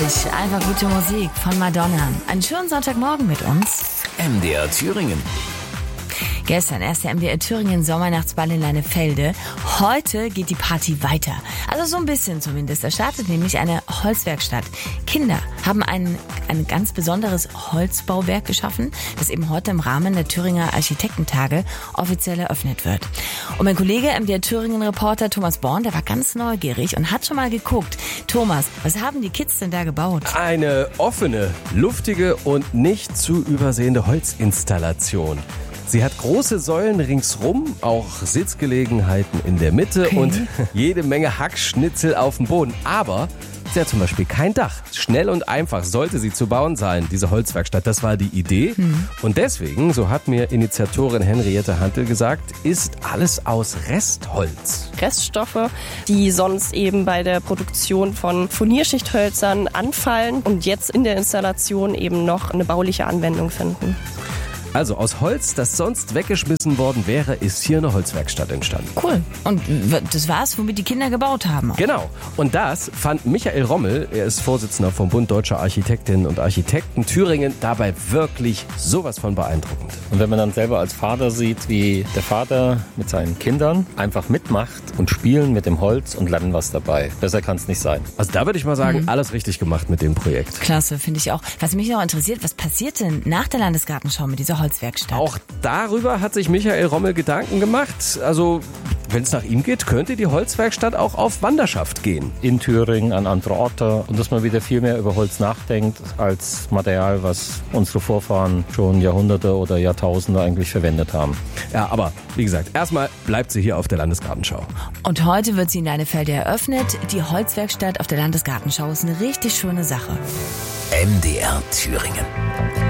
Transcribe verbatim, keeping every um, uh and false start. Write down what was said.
herrlich. Einfach gute Musik von Madonna. Einen schönen Sonntagmorgen mit uns. M D R Thüringen. Gestern erst der M D R Thüringen Sommernachtsball in Leinefelde. Heute geht die Party weiter. Also so ein bisschen zumindest. Da startet nämlich eine Holzwerkstatt. Kinder haben ein, ein ganz besonderes Holzbauwerk geschaffen, das eben heute im Rahmen der Thüringer Architektentage offiziell eröffnet wird. Und mein Kollege M D R Thüringen-Reporter Thomas Born, der war ganz neugierig und hat schon mal geguckt. Thomas, was haben die Kids denn da gebaut? Eine offene, luftige und nicht zu übersehende Holzinstallation. Sie hat große Säulen ringsrum, auch Sitzgelegenheiten in der Mitte okay. und jede Menge Hackschnitzel auf dem Boden. Aber sie hat zum Beispiel kein Dach. Schnell und einfach sollte sie zu bauen sein, diese Holzwerkstatt. Das war die Idee. Hm. Und deswegen, so hat mir Initiatorin Henriette Hantel gesagt, ist alles aus Restholz. Reststoffe, die sonst eben bei der Produktion von Furnierschichthölzern anfallen und jetzt in der Installation eben noch eine bauliche Anwendung finden. Also aus Holz, das sonst weggeschmissen worden wäre, ist hier eine Holzwerkstatt entstanden. Cool. Und das war's, womit die Kinder gebaut haben. Genau. Und das fand Michael Rommel, er ist Vorsitzender vom Bund Deutscher Architektinnen und Architekten Thüringen, dabei wirklich sowas von beeindruckend. Und wenn man dann selber als Vater sieht, wie der Vater mit seinen Kindern einfach mitmacht und spielen mit dem Holz und lernen was dabei. Besser kann es nicht sein. Also da würde ich mal sagen, mhm. alles richtig gemacht mit dem Projekt. Klasse, finde ich auch. Was mich noch interessiert, was passiert denn nach der Landesgartenschau mit dieser Holzwerkstatt? Auch darüber hat sich Michael Rommel Gedanken gemacht. Also, wenn es nach ihm geht, könnte die Holzwerkstatt auch auf Wanderschaft gehen. In Thüringen, an andere Orte. Und dass man wieder viel mehr über Holz nachdenkt als Material, was unsere Vorfahren schon Jahrhunderte oder Jahrtausende eigentlich verwendet haben. Ja, aber wie gesagt, erstmal bleibt sie hier auf der Landesgartenschau. Und heute wird sie in Leinefelde eröffnet. Die Holzwerkstatt auf der Landesgartenschau ist eine richtig schöne Sache. M D R Thüringen.